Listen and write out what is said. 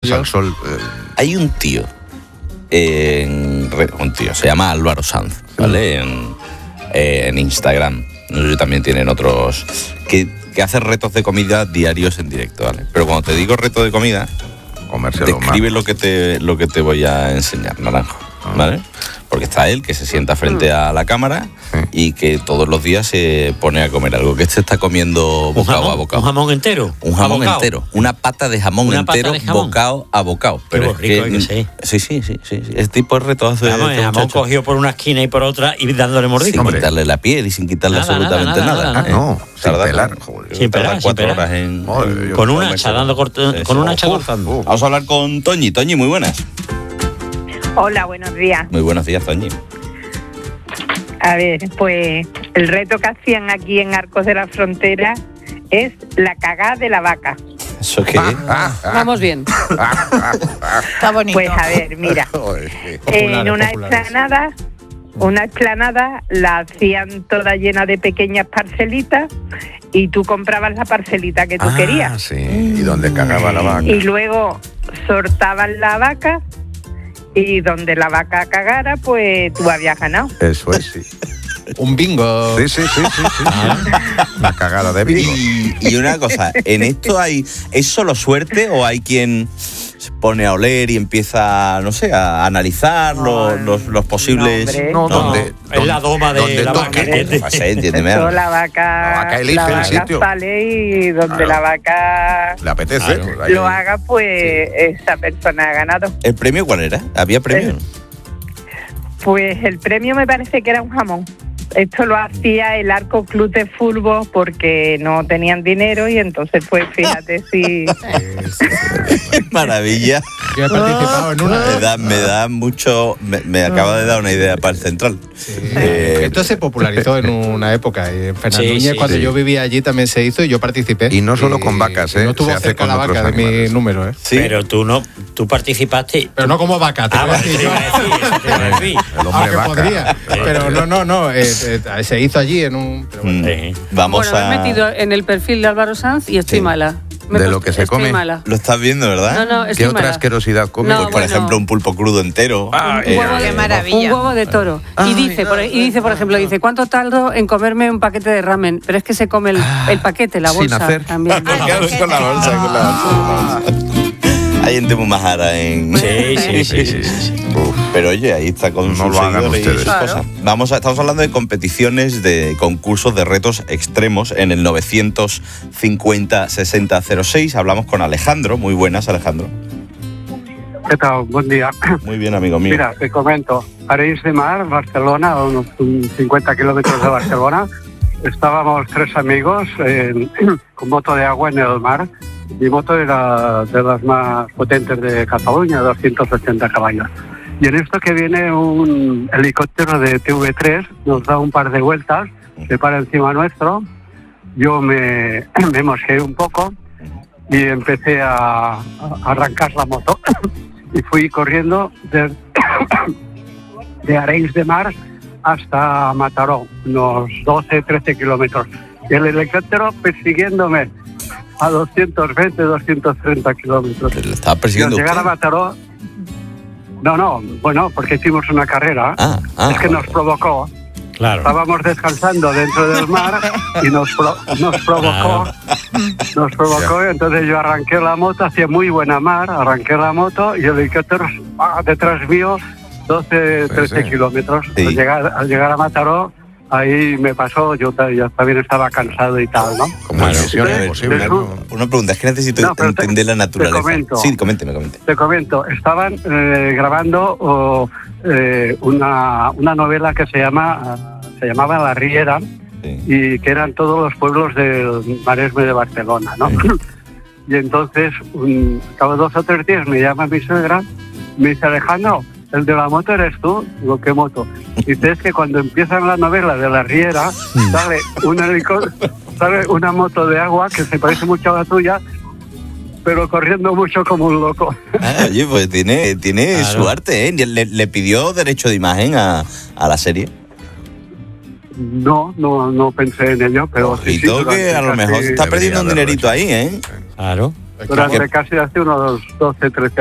Salsol. Hay un tío, se llama Álvaro Sanz, ¿vale? En Instagram. No sé si también tienen otros que hace retos de comida diarios en directo, ¿vale? Pero cuando te digo reto de comida, describe lo que te voy a enseñar, Naranjo, ¿vale? Porque está él, que se sienta frente a la cámara y que todos los días se pone a comer algo. Que está comiendo bocado a bocado. ¿Un jamón entero? Un jamón entero. Una pata de jamón entero, bocado a bocado. Pero rico, que sí. Sí. Ese tipo de retos hace el jamón cogido por una esquina y por otra y dándole mordisco. Sin quitarle la piel y sin quitarle absolutamente nada. No, sin pelar. Sin pelar. 4 horas con un hacha cortando. Vamos a hablar con Toñi. Toñi, muy buenas. Hola, buenos días. Muy buenos días, Toñi. A ver, pues el reto que hacían aquí en Arcos de la Frontera es la cagada de la vaca. ¿Eso qué? Vamos bien. Está bonito. Pues a ver, mira, en una explanada la hacían toda llena de pequeñas parcelitas y tú comprabas la parcelita que tú querías. Sí, y donde cagaba la vaca. Y luego sortaban la vaca y donde la vaca cagara, pues tú habías ganado. Eso es, sí. Un bingo. Sí. Una cagada de bingo. Y una cosa, ¿en esto es solo suerte o hay quien se pone a oler y empieza, no sé, a analizar los posibles... Es la doma de la vaca. Entiéndeme. La vaca elige el sitio. Sale y donde la vaca le apetece. Lo haga, pues esa persona ha ganado. ¿El premio cuál era? ¿Había premio? Pues el premio me parece que era un jamón. Esto lo hacía el Arco Club de Fútbol porque no tenían dinero y entonces pues fíjate si... Maravilla. Yo he participado en una. Me da mucho... Me acaba de dar una idea para el central. Sí. Esto se popularizó en una época. En Fernandúñez, cuando yo vivía allí, también se hizo y yo participé. Y no solo con vacas, No tuvo cerca la vaca de mi número, ¿eh? Sí. Pero tú participaste. Pero no como vaca. Te iba a decir. El hombre vaca. Podría. Pero no. Se hizo allí en un... Vamos me he metido en el perfil de Álvaro Sanz y estoy mala. De lo que se come. Estoy mala. Lo estás viendo, ¿verdad? No, ¿Qué otra asquerosidad come? No, Pues, por ejemplo, un pulpo crudo entero. Un huevo de toro. Y dice, por ejemplo, ¿cuánto tardo en comerme un paquete de ramen? Pero es que se come el paquete, la bolsa. Sin hacer. También. Con la bolsa. Hay gente muy majara en... Sí. Pero oye, ahí está con No sus lo hagan seguidores y sus ustedes. cosas. Estamos hablando de competiciones, de concursos, de retos extremos en el 950-6006. Hablamos con Alejandro. Muy buenas, Alejandro. ¿Qué tal? Buen día. Muy bien, amigo mío. Mira, te comento. Arenys de Mar, Barcelona, a unos 50 kilómetros de Barcelona. Estábamos 3 amigos con moto de agua en el mar. Mi moto era de las más potentes de Cataluña, 280 caballos. Y en esto que viene un helicóptero de TV3, nos da un par de vueltas, se para encima nuestro. Yo me mosqueé un poco y empecé a arrancar la moto. Y fui corriendo de Arenys de Mar hasta Mataró, unos 12-13 kilómetros. Y el helicóptero persiguiéndome a 220, 230 kilómetros. ¿Le estaba persiguiendo llegar a Mataró... No, porque hicimos una carrera. Es que nos provocó. Claro. Estábamos descansando dentro del mar y nos provocó. Nos provocó, entonces yo arranqué la moto, hacía muy buena mar, arranqué la moto y el helicóptero detrás mío 12-13 kilómetros. Sí. Al llegar a Mataró, ahí me pasó, yo también estaba cansado y tal, ¿no? Como misión imposible. Una pregunta, es que necesito entender la naturaleza. Sí, coménteme. Te comento, estaban grabando una novela que se llamaba La Riera, y que eran todos los pueblos del Maresme de Barcelona, ¿no? Y entonces, cada 2 o 3 días me llama mi suegra, me dice: Alejandro, el de la moto eres tú. Digo, ¿qué moto? Dice, es que cuando empiezan la novela de La Riera, sale una moto de agua que se parece mucho a la tuya, pero corriendo mucho como un loco. Oye, pues tiene su arte, ¿eh? ¿Le pidió derecho de imagen a la serie? No pensé en ello, pero... Ojito, que a lo mejor se está perdiendo un dinerito ahí, ¿eh? Claro. durante casi hace unos 12, 13